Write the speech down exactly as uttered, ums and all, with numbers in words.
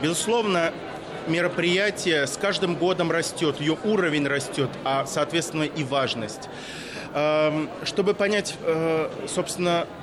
Безусловно, мероприятие с каждым годом растет, ее уровень растет, а, соответственно, и важность. Чтобы понять, собственно,